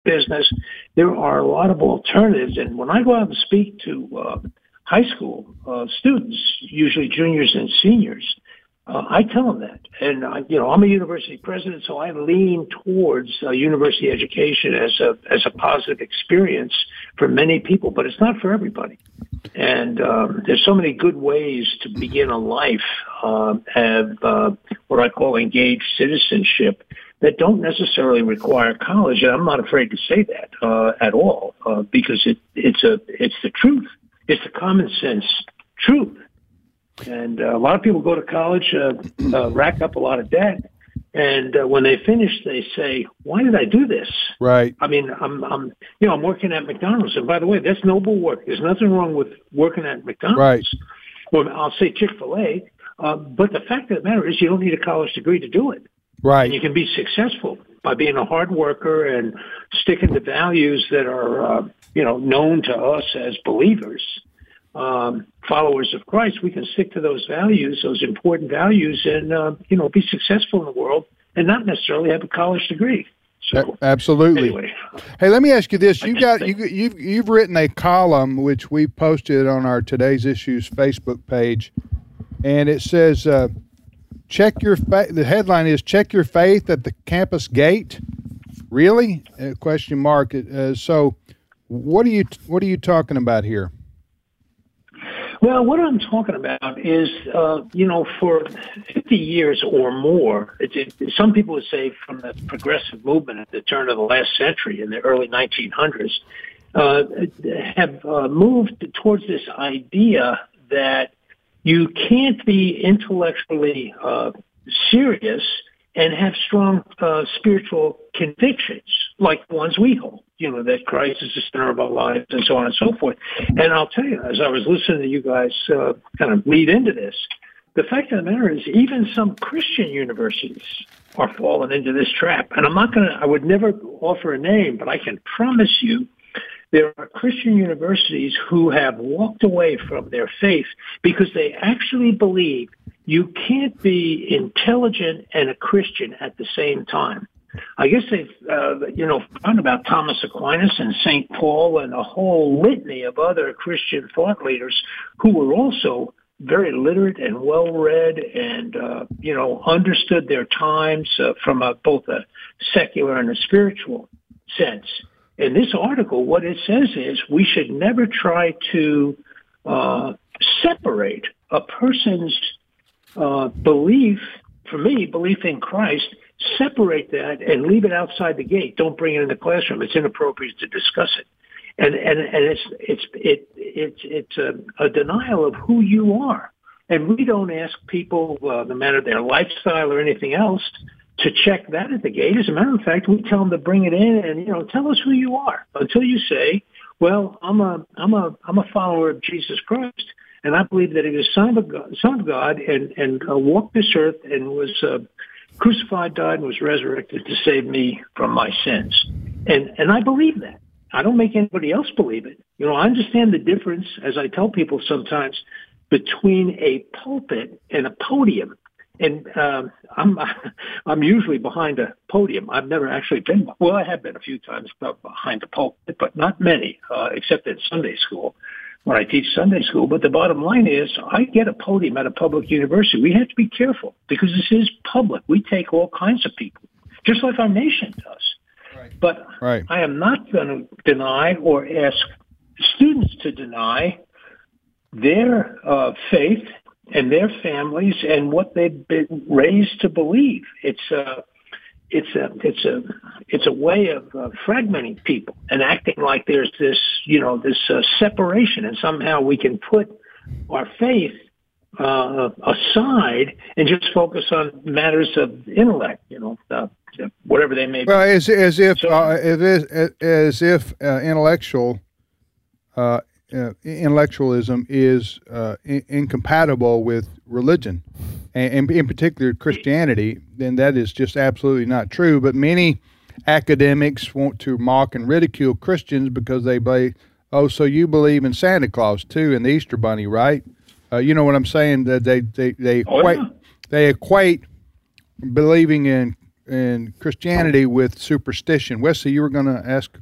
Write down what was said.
business. There are a lot of alternatives. And when I go out and speak to high school students, usually juniors and seniors, I tell them that. And, I'm a university president, so I lean towards university education as a positive experience for many people, but it's not for everybody. And there's so many good ways to begin a life, have what I call engaged citizenship, that don't necessarily require college. And I'm not afraid to say that at all, because it's the truth. It's the common sense truth. And a lot of people go to college, rack up a lot of debt, and when they finish, they say, "Why did I do this?" Right. I mean, I'm working at McDonald's, and by the way, that's noble work. There's nothing wrong with working at McDonald's. Right. Well, I'll say Chick-fil-A, but the fact of the matter is, you don't need a college degree to do it. Right. And you can be successful by being a hard worker and sticking to values that are, known to us as believers. Followers of Christ, we can stick to those values, those important values, and be successful in the world, and not necessarily have a college degree. So, absolutely. Anyway, hey, let me ask you this: you've written a column which we posted on our Today's Issues Facebook page, and it says, "Check your the headline is "Check Your Faith at the Campus Gate." Really? Question mark. So, what are you talking about here? Well, what I'm talking about is, for 50 years or more, some people would say from the progressive movement at the turn of the last century in the early 1900s, have moved towards this idea that you can't be intellectually serious and have strong spiritual convictions like the ones we hold, that Christ is the center of our lives and so on and so forth. And I'll tell you, as I was listening to you guys kind of lead into this, the fact of the matter is even some Christian universities are falling into this trap. And I would never offer a name, but I can promise you there are Christian universities who have walked away from their faith because they actually believe you can't be intelligent and a Christian at the same time. I guess they've, talking about Thomas Aquinas and St. Paul and a whole litany of other Christian thought leaders who were also very literate and well-read and, understood their times from both a secular and a spiritual sense. In this article, what it says is we should never try to separate a person's belief in Christ, separate that and leave it outside the gate. Don't bring it in the classroom. It's inappropriate to discuss it. And it's a denial of who you are. And we don't ask people, no matter their lifestyle or anything else, to check that at the gate. As a matter of fact, we tell them to bring it in and, tell us who you are until you say, well, I'm a follower of Jesus Christ. And I believe that he was Son of God and walked this earth and was crucified, died, and was resurrected to save me from my sins. And I believe that. I don't make anybody else believe it. I understand the difference, as I tell people sometimes, between a pulpit and a podium. And I'm usually behind a podium. I've never actually been. Well, I have been a few times behind a pulpit, but not many, except in Sunday school when I teach Sunday school. But the bottom line is I get a podium at a public university. We have to be careful because this is public. We take all kinds of people, just like our nation does. Right. But right. I am not going to deny or ask students to deny their faith and their families and what they've been raised to believe. It's a way of fragmenting people and acting like there's this separation, and somehow we can put our faith aside and just focus on matters of intellect, whatever they may be. Well, as if intellectualism is incompatible with religion, and in particular Christianity, then that is just absolutely not true. But many academics want to mock and ridicule Christians because they believe, oh, so you believe in Santa Claus too and the Easter Bunny, right? You know what I'm saying? That they equate believing in Christianity with superstition. Wesley, you were going to ask a